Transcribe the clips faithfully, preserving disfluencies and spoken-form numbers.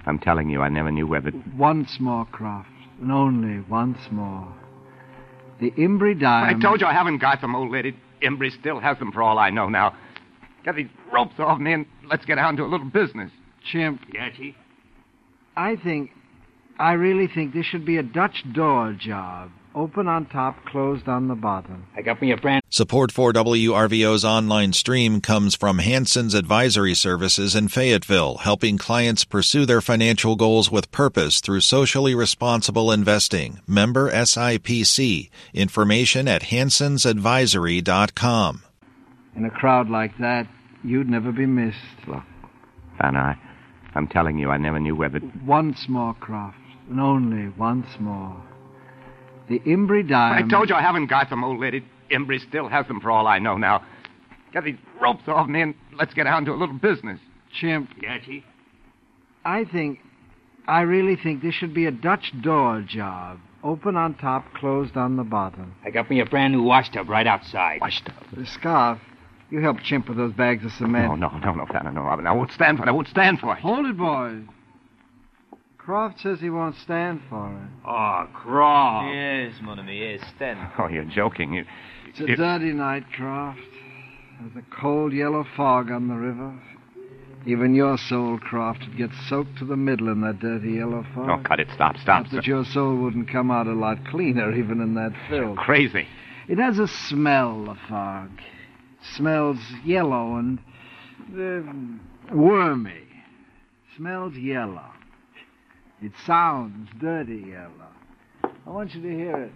I'm telling you, I never knew whether... Once more, Croft, and only once more. The Imbri diamond... I told you I haven't got them, old lady. Imbri still has them for all I know now. Get these ropes off me and let's get down to a little business. Chimp. Yeah, Chief? I think... I really think this should be a Dutch door job. Open on top, closed on the bottom. I got me a brand... Support for W R V O's online stream comes from Hanson's Advisory Services in Fayetteville, helping clients pursue their financial goals with purpose through socially responsible investing. Member S I P C. Information at hansons advisory dot com. In a crowd like that, you'd never be missed. Look, Vanna, I, I'm telling you, I never knew whether... Once more, Croft, and only once more. The Imbri diamond... I told you I haven't got them, old lady. Imbri still has them for all I know now. Get these ropes off me and let's get down to a little business. Chimp. Yeah, Chief? I think... I really think this should be a Dutch door job. Open on top, closed on the bottom. I got me a brand new wash tub right outside. Wash tub? The scarf. You help Chimp with those bags of cement. No, no, no, no, Vanna, no. I won't stand for it. I won't stand for it. Hold it, boys. Croft says he won't stand for it. Oh, Croft. Yes, mon ami, yes, stand. Oh, you're joking. You, It's a you... dirty night, Croft. There's a cold yellow fog on the river. Even your soul, Croft, would get soaked to the middle in that dirty yellow fog. No, cut it. Stop, stop. Not that your soul wouldn't come out a lot cleaner even in that filth. Crazy. It has a smell, the fog. It smells yellow and uh, wormy. It smells yellow. It sounds dirty yellow. I want you to hear it.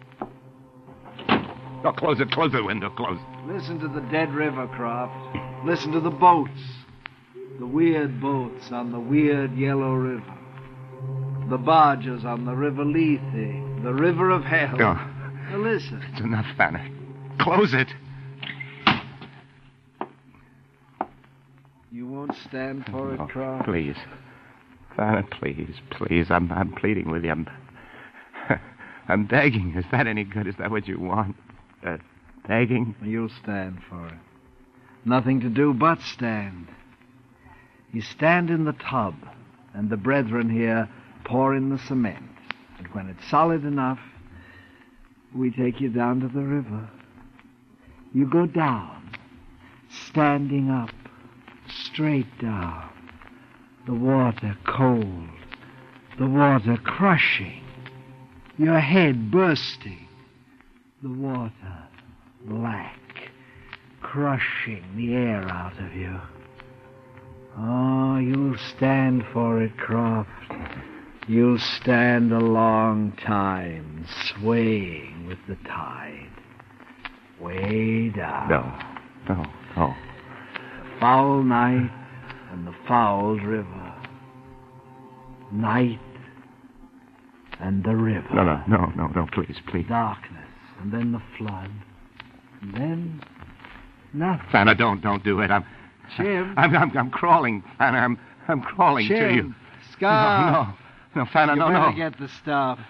No, close it. Close the window. Close it. Listen to the dead river, Croft. Listen to the boats. The weird boats on the weird yellow river. The barges on the river Lethe, the river of hell. No. Now listen. It's enough, Vanna. Close it. You won't stand for it, Oh, Croft? please. Vanna, please, please. I'm I'm pleading with you. I'm I'm begging. Is that any good? Is that what you want? Uh, begging? You'll stand for it. Nothing to do but stand. You stand in the tub, and the brethren here pour in the cement. And when it's solid enough, we take you down to the river. You go down, standing up, straight down. The water cold, the water crushing, your head bursting, the water black, crushing the air out of you. Oh, you'll stand for it, Croft. You'll stand a long time, swaying with the tide. Way down. No, no, no. The foul night and the fouled river. Night and the river. No, no, no, no, no, please, please. Darkness, and then the flood. And then nothing. Vanna, don't, don't do it. I'm... Jim. I'm, I'm, I'm crawling, Vanna. I'm, I'm crawling Jim. to you. Scar. No, no, no, Vanna, you no, better no. get the stuff.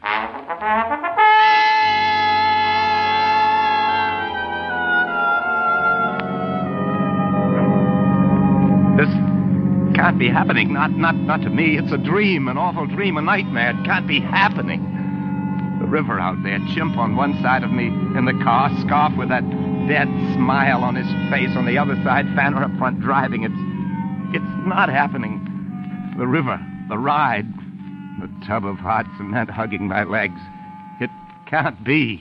This can't be happening. Not, not, not to me. It's a dream, an awful dream, a nightmare. It can't be happening. The river out there, Chimp on one side of me in the car, Scarf with that dead smile on his face on the other side, Fanner up front driving. It's, it's not happening. The river, the ride, the tub of hot cement hugging my legs. It can't be.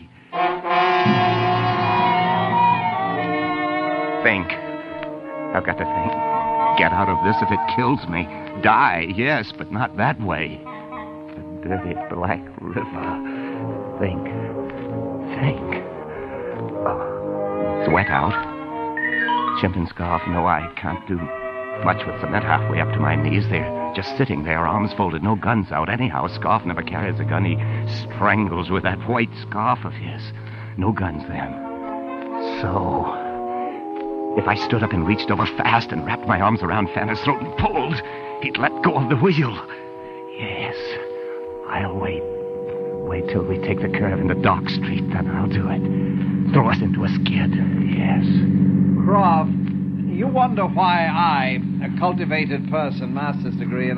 Think. I've got to think. Get out of this if it kills me. Die, yes, but not that way. The dirty black river. Think. Think. Oh, it's wet out. Chimp and Scarf know I can't do much with cement halfway up to my knees. They're just sitting there, arms folded, no guns out. Anyhow, Scarf never carries a gun. He strangles with that white scarf of his. No guns then. So... if I stood up and reached over fast and wrapped my arms around Fanner's throat and pulled, he'd let go of the wheel. Yes, I'll wait. Wait till we take the curve into Dock Street, then I'll do it. Throw us into a skid, yes. Croft, you wonder why I, a cultivated person, master's degree in